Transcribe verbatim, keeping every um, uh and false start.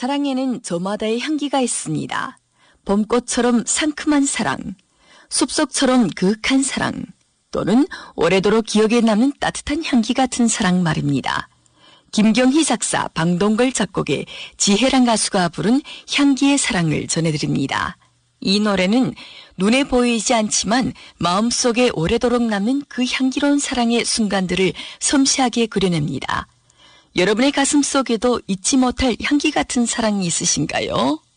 사랑에는 저마다의 향기가 있습니다. 봄꽃처럼 상큼한 사랑, 숲속처럼 그윽한 사랑, 또는 오래도록 기억에 남는 따뜻한 향기 같은 사랑 말입니다. 김경희 작사, 방동걸 작곡의 지혜란 가수가 부른 향기의 사랑을 전해드립니다. 이 노래는 눈에 보이지 않지만 마음속에 오래도록 남는 그 향기로운 사랑의 순간들을 섬세하게 그려냅니다. 여러분의 가슴 속에도 잊지 못할 향기 같은 사랑이 있으신가요?